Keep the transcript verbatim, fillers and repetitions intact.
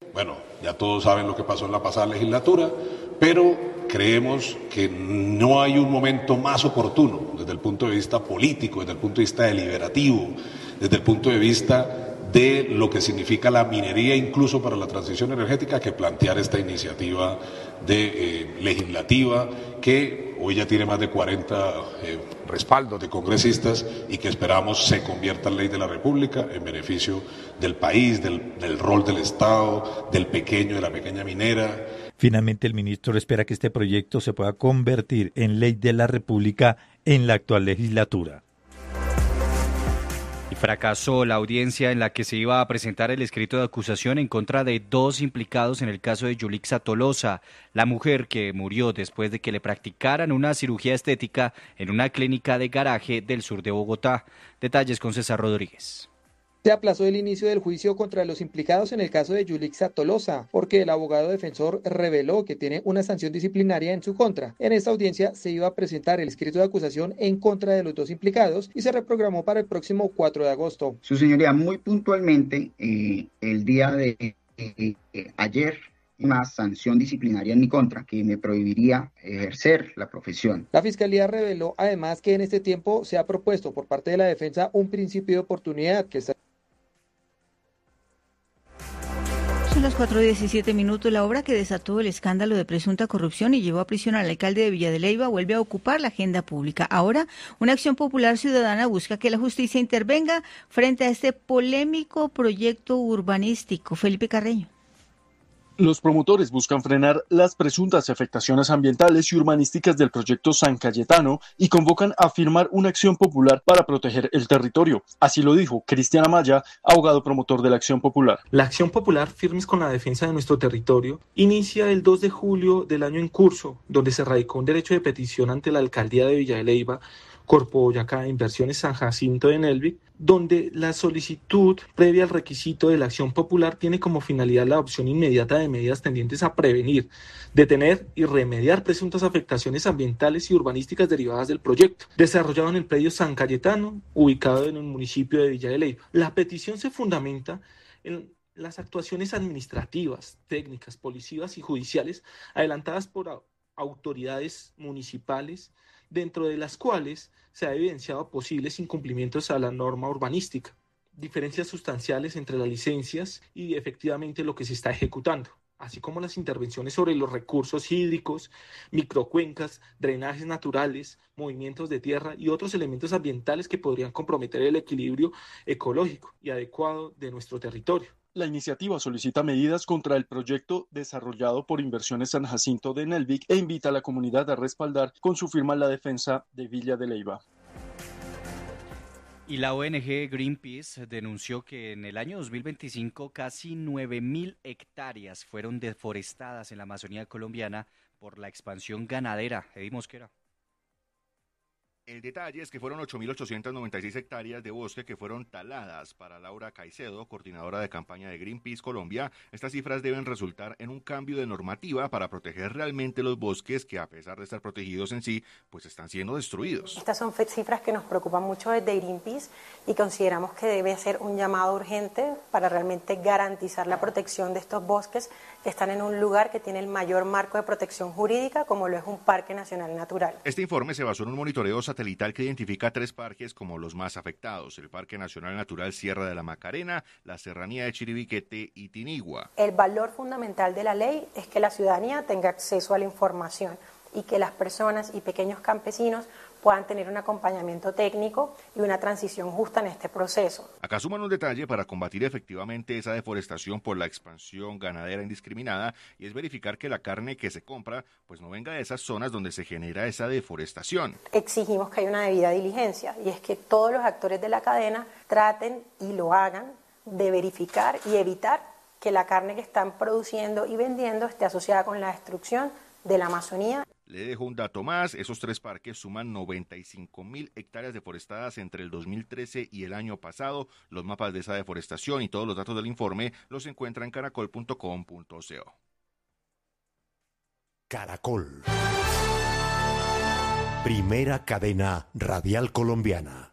bueno, ya todos saben lo que pasó en la pasada legislatura, pero creemos que no hay un momento más oportuno desde el punto de vista político, desde el punto de vista deliberativo, desde el punto de vista de lo que significa la minería incluso para la transición energética, que plantear esta iniciativa de, eh, legislativa que hoy ya tiene más de cuarenta eh, respaldos de congresistas y que esperamos se convierta en ley de la República en beneficio del país, del, del rol del Estado, del pequeño, de la pequeña minera. Finalmente, el ministro espera que este proyecto se pueda convertir en ley de la República en la actual legislatura. Y fracasó la audiencia en la que se iba a presentar el escrito de acusación en contra de dos implicados en el caso de Yulixa Tolosa, la mujer que murió después de que le practicaran una cirugía estética en una clínica de garaje del sur de Bogotá. Detalles con César Rodríguez. Se aplazó el inicio del juicio contra los implicados en el caso de Yulixa Tolosa, porque el abogado defensor reveló que tiene una sanción disciplinaria en su contra. En esta audiencia se iba a presentar el escrito de acusación en contra de los dos implicados y se reprogramó para el próximo cuatro de agosto. Su señoría, muy puntualmente, eh, el día de eh, eh, ayer, más sanción disciplinaria en mi contra, que me prohibiría ejercer la profesión. La Fiscalía reveló además que en este tiempo se ha propuesto por parte de la defensa un principio de oportunidad que está... Son las cuatro y diecisiete minutos. La obra que desató el escándalo de presunta corrupción y llevó a prisión al alcalde de Villa de Leyva vuelve a ocupar la agenda pública. Ahora, una acción popular ciudadana busca que la justicia intervenga frente a este polémico proyecto urbanístico. Felipe Carreño. Los promotores buscan frenar las presuntas afectaciones ambientales y urbanísticas del proyecto San Cayetano y convocan a firmar una acción popular para proteger el territorio. Así lo dijo Cristian Amaya, abogado promotor de la Acción Popular. La Acción Popular, firmes con la defensa de nuestro territorio, inicia el dos de julio del año en curso, donde se radicó un derecho de petición ante la alcaldía de Villa de Leyva, Corpo Boyacá, Inversiones San Jacinto de Nelvic, donde la solicitud previa al requisito de la acción popular tiene como finalidad la adopción inmediata de medidas tendientes a prevenir, detener y remediar presuntas afectaciones ambientales y urbanísticas derivadas del proyecto, desarrollado en el predio San Cayetano, ubicado en el municipio de Villa de Leyva. La petición se fundamenta en las actuaciones administrativas, técnicas, policivas y judiciales adelantadas por autoridades municipales, dentro de las cuales se ha evidenciado posibles incumplimientos a la norma urbanística, diferencias sustanciales entre las licencias y efectivamente lo que se está ejecutando, así como las intervenciones sobre los recursos hídricos, microcuencas, drenajes naturales, movimientos de tierra y otros elementos ambientales que podrían comprometer el equilibrio ecológico y adecuado de nuestro territorio. La iniciativa solicita medidas contra el proyecto desarrollado por Inversiones San Jacinto de Nelvic e invita a la comunidad a respaldar con su firma la defensa de Villa de Leyva. Y la O N G Greenpeace denunció que en el año dos mil veinticinco casi nueve mil hectáreas fueron deforestadas en la Amazonía colombiana por la expansión ganadera. Eddie Mosquera. El detalle es que fueron ocho mil ochocientas noventa y seis hectáreas de bosque que fueron taladas. Para Laura Caicedo, coordinadora de campaña de Greenpeace Colombia, estas cifras deben resultar en un cambio de normativa para proteger realmente los bosques que, a pesar de estar protegidos en sí, pues están siendo destruidos. Estas son cifras que nos preocupan mucho desde Greenpeace y consideramos que debe ser un llamado urgente para realmente garantizar la protección de estos bosques que están en un lugar que tiene el mayor marco de protección jurídica, como lo es un parque nacional natural. Este informe se basó en un monitoreo satelital que identifica tres parques como los más afectados: el Parque Nacional Natural Sierra de la Macarena, la Serranía de Chiribiquete y Tinigua. El valor fundamental de la ley es que la ciudadanía tenga acceso a la información y que las personas y pequeños campesinos puedan tener un acompañamiento técnico y una transición justa en este proceso. Acá suman un detalle para combatir efectivamente esa deforestación por la expansión ganadera indiscriminada, y es verificar que la carne que se compra pues no venga de esas zonas donde se genera esa deforestación. Exigimos que haya una debida diligencia, y es que todos los actores de la cadena traten y lo hagan de verificar y evitar que la carne que están produciendo y vendiendo esté asociada con la destrucción de la Amazonía. Le dejo un dato más: esos tres parques suman noventa y cinco mil hectáreas deforestadas entre el dos mil trece y el año pasado. Los mapas de esa deforestación y todos los datos del informe los encuentra en caracol punto com punto co. Caracol. Primera cadena radial colombiana.